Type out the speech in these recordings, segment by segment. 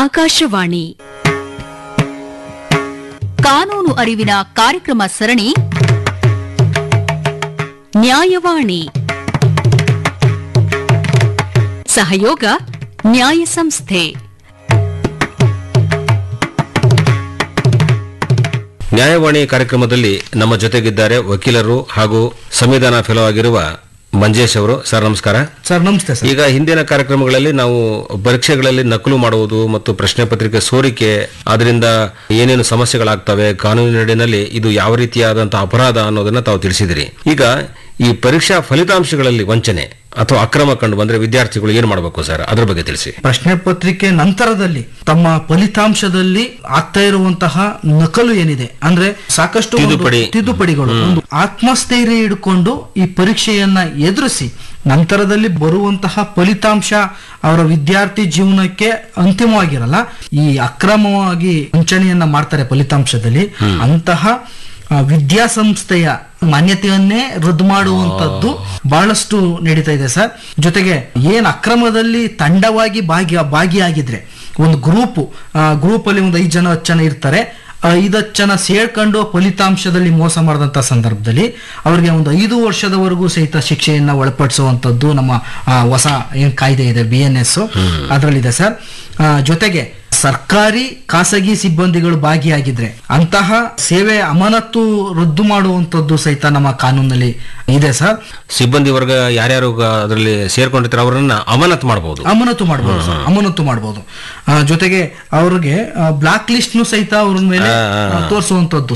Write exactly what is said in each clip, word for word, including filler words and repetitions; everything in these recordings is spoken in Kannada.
ಆಕಾಶವಾಣಿ ಕಾನೂನು ಅರಿವಿನ ಕಾರ್ಯಕ್ರಮ ಸರಣಿ ನ್ಯಾಯವಾಣಿ. ಸಹಯೋಗ ನ್ಯಾಯ ಸಂಸ್ಥೆ. ನ್ಯಾಯವಾಣಿ ಕಾರ್ಯಕ್ರಮದಲ್ಲಿ ನಮ್ಮ ಜೊತೆಗಿದ್ದಾರೆ ವಕೀಲರು ಹಾಗೂ ಸಂವಿಧಾನ ಫೆಲೋ ಆಗಿರುವ ಮಂಜೇಶ್ ಅವರು. ಸರ್ ನಮಸ್ಕಾರ. ಸರ್ ನಮಸ್ತೆ ಸರ್. ಈಗ ಹಿಂದಿನ ಕಾರ್ಯಕ್ರಮಗಳಲ್ಲಿ ನಾವು ಪರೀಕ್ಷೆಗಳಲ್ಲಿ ನಕಲು ಮಾಡುವುದು ಮತ್ತು ಪ್ರಶ್ನೆ ಪತ್ರಿಕೆ ಸೋರಿಕೆ, ಅದರಿಂದ ಏನೇನು ಸಮಸ್ಯೆಗಳಾಗ್ತವೆ, ಕಾನೂನಿನಡಿನಲ್ಲಿ ಇದು ಯಾವ ರೀತಿಯಾದಂತಹ ಅಪರಾಧ ಅನ್ನೋದನ್ನ ತಾವು ತಿಳಿಸಿದಿರಿ. ಈಗ ಈ ಪರೀಕ್ಷಾ ಫಲಿತಾಂಶಗಳಲ್ಲಿ ವಂಚನೆ ಅಥವಾ ಅಕ್ರಮ ಕಂಡು ಬಂದ್ರೆ ವಿದ್ಯಾರ್ಥಿಗಳು ಏನ್ ಮಾಡಬೇಕು ಸರ್, ಅದ್ರ ಬಗ್ಗೆ ತಿಳಿಸಿ. ಪ್ರಶ್ನೆ ಪತ್ರಿಕೆ ನಂತರದಲ್ಲಿ ತಮ್ಮ ಫಲಿತಾಂಶದಲ್ಲಿ ಆಗ್ತಾ ಇರುವಂತಹ ನಕಲು ಏನಿದೆ ಅಂದ್ರೆ ಸಾಕಷ್ಟು ಒಂದು ತಿದ್ದುಪಡಿ ತಿದ್ದುಪಡಿಗಳು ಒಂದು ಆತ್ಮಸ್ಥೈರ್ಯ ಹಿಡ್ಕೊಂಡು ಈ ಪರೀಕ್ಷೆಯನ್ನ ಎದುರಿಸಿ ನಂತರದಲ್ಲಿ ಬರುವಂತಹ ಫಲಿತಾಂಶ ಅವರ ವಿದ್ಯಾರ್ಥಿ ಜೀವನಕ್ಕೆ ಅಂತಿಮವಾಗಿರಲ್ಲ. ಈ ಅಕ್ರಮವಾಗಿ ವಂಚನೆಯನ್ನ ಮಾಡ್ತಾರೆ ಫಲಿತಾಂಶದಲ್ಲಿ, ಅಂತಹ ವಿದ್ಯಾಸಂಸ್ಥೆಯ ಮಾನ್ಯತೆಯನ್ನೇ ರದ್ದು ಮಾಡುವಂತದ್ದು ಬಹಳಷ್ಟು ನಡೀತಾ ಇದೆ ಸರ್. ಜೊತೆಗೆ ಏನ್ ಅಕ್ರಮದಲ್ಲಿ ತಂಡವಾಗಿ ಭಾಗಿ ಭಾಗಿಯಾಗಿದ್ರೆ ಒಂದು ಗ್ರೂಪ್ ಗ್ರೂಪ್ ಅಲ್ಲಿ ಒಂದು ಐದು ಜನ ಹತ್ತು ಜನ ಇರ್ತಾರೆ, ಐದತ್ತು ಜನ ಸೇರ್ಕೊಂಡು ಫಲಿತಾಂಶದಲ್ಲಿ ಮೋಸ ಮಾಡಿದಂತ ಸಂದರ್ಭದಲ್ಲಿ ಅವರಿಗೆ ಒಂದು ಐದು ವರ್ಷದವರೆಗೂ ಸಹಿತ ಶಿಕ್ಷೆಯನ್ನ ಒಳಪಡಿಸುವಂತದ್ದು ನಮ್ಮ ಹೊಸ ಏನ್ ಕಾಯ್ದೆ ಇದೆ ಬಿ ಎನ್ ಎಸ್ ಅದರಲ್ಲಿದೆ ಸರ್. ಜೊತೆಗೆ ಸರ್ಕಾರಿ ಖಾಸಗಿ ಸಿಬ್ಬಂದಿಗಳು ಭಾಗಿಯಾಗಿದ್ರೆ ಅಂತಹ ಸೇವೆ ಅಮಾನತು ರದ್ದು ಮಾಡುವಂತದ್ದು ಸಹಿತ ನಮ್ಮ ಕಾನೂನಲ್ಲಿ ಇದೆ ಸರ್. ಸಿಬ್ಬಂದಿ ವರ್ಗ ಯಾರ್ಯಾರು ಅದರಲ್ಲಿ ಸೇರ್ಕೊಂಡಿರ್ತಾರೆ ಅವರನ್ನ ಅಮಾನತು ಮಾಡಬಹುದು ಅಮಾನತು ಮಾಡಬಹುದು ಸರ್ ಅಮಾನತು ಮಾಡಬಹುದು. ಜೊತೆಗೆ ಅವ್ರಿಗೆ ಬ್ಲಾಕ್ ಲಿಸ್ಟ್ ನು ಸಹಿತ ಅವ್ರ ಮೇಲೆ ತೋರಿಸುವಂತದ್ದು.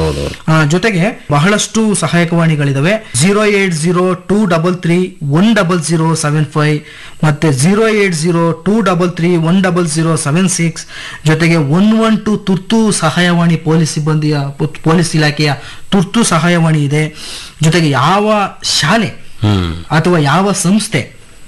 ಜೊತೆಗೆ ಬಹಳಷ್ಟು ಸಹಾಯಕವಾಣಿಗಳಿದಾವೆ. Zero eight zero two double three one double zero seven five ಮತ್ತೆ zero eight zero two double three one double zero seven six ಜೊತೆಗೆ ಒನ್ ಒನ್ ಟು ತುರ್ತು ಸಹಾಯವಾಣಿ ಪೊಲೀಸ್ ಸಿಬ್ಬಂದಿಯ ಪೊಲೀಸ್ ಇಲಾಖೆಯ ತುರ್ತು ಸಹಾಯವಾಣಿ ಇದೆ. ಜೊತೆಗೆ ಯಾವ ಶಾಲೆ ಅಥವಾ ಯಾವ ಸಂಸ್ಥೆ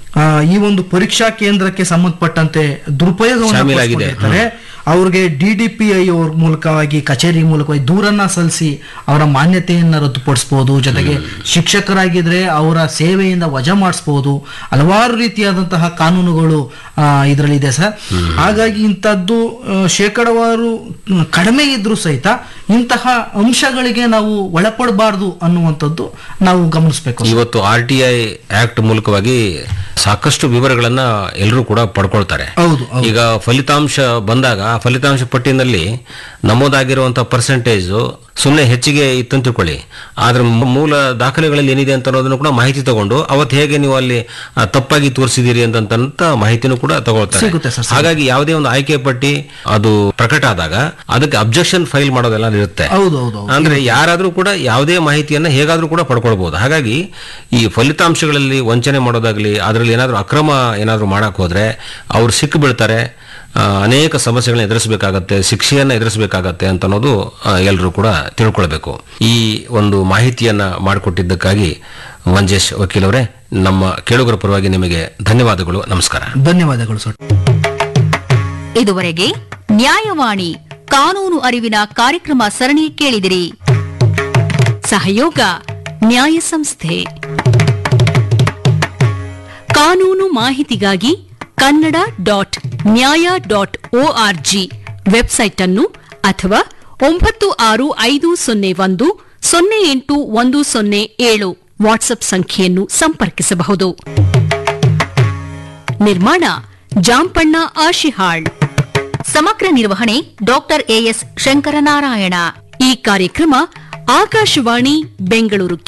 ಈ ಒಂದು ಪರೀಕ್ಷಾ ಕೇಂದ್ರಕ್ಕೆ ಸಂಬಂಧಪಟ್ಟಂತೆ ದುರುಪಯೋಗವನ್ನು ಅವ್ರಿಗೆ ಡಿ ಡಿ ಪಿ ಐ ಅವ್ರ ಮೂಲಕವಾಗಿ ಕಚೇರಿ ಮೂಲಕವಾಗಿ ದೂರನ್ನ ಸಲ್ಲಿಸಿ ಅವರ ಮಾನ್ಯತೆಯನ್ನ ರದ್ದುಪಡಿಸಬಹುದು. ಜೊತೆಗೆ ಶಿಕ್ಷಕರಾಗಿದ್ರೆ ಅವರ ಸೇವೆಯಿಂದ ವಜಾ ಮಾಡಿಸಬಹುದು. ಹಲವಾರು ರೀತಿಯಾದಂತಹ ಕಾನೂನುಗಳು ಇದರಲ್ಲಿದೆ ಸರ್. ಹಾಗಾಗಿ ಇಂಥದ್ದು ಶೇಕಡವಾರು ಕಡಿಮೆ ಇದ್ರೂ ಸಹಿತ ಇಂತಹ ಅಂಶಗಳಿಗೆ ನಾವು ಒಳಪಡಬಾರದು ಅನ್ನುವಂಥದ್ದು ನಾವು ಗಮನಿಸಬೇಕು. ಇವತ್ತು ಆರ್ ಟಿ ಐ ಆಕ್ಟ್ ಮೂಲಕವಾಗಿ ಸಾಕಷ್ಟು ವಿವರಗಳನ್ನ ಎಲ್ಲರೂ ಕೂಡ ಪಡ್ಕೊಳ್ತಾರೆ. ಹೌದು. ಈಗ ಫಲಿತಾಂಶ ಬಂದಾಗ ಆ ಫಲಿತಾಂಶ ಪಟ್ಟಿನಲ್ಲಿ ನಮೂದಾಗಿರುವಂತಹ ಪರ್ಸೆಂಟೇಜ್ ಸುಮ್ಮನೆ ಹೆಚ್ಚಿಗೆ ಇತ್ತಂತ ತಿಳ್ಕೊಳ್ಳಿ, ಆದ್ರೆ ಮೂಲ ದಾಖಲೆಗಳಲ್ಲಿ ಏನಿದೆ ಅಂತ ಅನ್ನೋದನ್ನು ಕೂಡ ಮಾಹಿತಿ ತಗೊಂಡು ಅವತ್ತು ಹೇಗೆ ನೀವು ಅಲ್ಲಿ ತಪ್ಪಾಗಿ ತೋರಿಸಿದಿರಿ ಅಂತಂತ ಮಾಹಿತಿನೂ ಕೂಡ ತಗೊಳ್ತಾರೆ. ಹಾಗಾಗಿ ಯಾವುದೇ ಒಂದು ಆಯ್ಕೆ ಪಟ್ಟಿ ಅದು ಪ್ರಕಟ ಆದಾಗ ಅದಕ್ಕೆ ಅಬ್ಜೆಕ್ಷನ್ ಫೈಲ್ ಮಾಡೋದೆಲ್ಲ ಇರುತ್ತೆ. ಅಂದ್ರೆ ಯಾರಾದ್ರೂ ಕೂಡ ಯಾವುದೇ ಮಾಹಿತಿಯನ್ನ ಹೇಗಾದ್ರೂ ಕೂಡ ಪಡ್ಕೊಳ್ಬಹುದು. ಹಾಗಾಗಿ ಈ ಫಲಿತಾಂಶಗಳಲ್ಲಿ ವಂಚನೆ ಮಾಡೋದಾಗ್ಲಿ, ಅದರಲ್ಲಿ ಏನಾದ್ರೂ ಅಕ್ರಮ ಏನಾದ್ರೂ ಮಾಡಕ್ ಹೋದ್ರೆ ಅವ್ರು ಸಿಕ್ಕು ಬೀಳ್ತಾರೆ, ಅನೇಕ ಸಮಸ್ಯೆಗಳನ್ನ ಎದುರಿಸಬೇಕಾಗತ್ತೆ, ಶಿಕ್ಷೆಯನ್ನ ಎದುರಿಸಬೇಕಾಗತ್ತೆ ಅಂತ ಅನ್ನೋದು ಎಲ್ಲರೂ ಕೂಡ ತಿಳ್ಕೊಳ್ಬೇಕು. ಈ ಒಂದು ಮಾಹಿತಿಯನ್ನ ಮಾಡಿಕೊಟ್ಟಿದ್ದಕ್ಕಾಗಿ ಮಂಜೇಶ್ ವಕೀಲವರೇ, ನಮ್ಮ ಕೇಳುಗರ ಪರವಾಗಿ ನಿಮಗೆ ಧನ್ಯವಾದಗಳು. ನಮಸ್ಕಾರ. ಧನ್ಯವಾದಗಳು ಸರ್. ಇದುವರೆಗೆ ನ್ಯಾಯವಾಣಿ ಕಾನೂನು ಅರಿವಿನ ಕಾರ್ಯಕ್ರಮ ಸರಣಿ ಕೇಳಿದಿರಿ. ಸಹಯೋಗ ನ್ಯಾಯ ಸಂಸ್ಥೆ. ಕಾನೂನು ಮಾಹಿತಿಗಾಗಿ ಕನ್ನಡ ಡಾಟ್ ನ್ಯಾಯ ಡಾಟ್ ಒಆರ್ಜಿ ವೆಬ್ಸೈಟ್ ಅನ್ನು ಅಥವಾ ಒಂಬತ್ತು ಆರು ಐದು ಸೊನ್ನೆ ಒಂದು ಸೊನ್ನೆ ಎಂಟು ಒಂದು ಸೊನ್ನೆ ಏಳು ವಾಟ್ಸ್ಆಪ್ ಸಂಖ್ಯೆಯನ್ನು ಸಂಪರ್ಕಿಸಬಹುದು. ನಿರ್ಮಾಣ ಜಾಂಪಣ್ಣ ಆಶಿಹಾಳ್. ಸಮಗ್ರ ನಿರ್ವಹಣೆ ಡಾಕ್ಟರ್ ಎಎಸ್ ಶಂಕರನಾರಾಯಣ. ಈ ಕಾರ್ಯಕ್ರಮ ಆಕಾಶವಾಣಿ ಬೆಂಗಳೂರು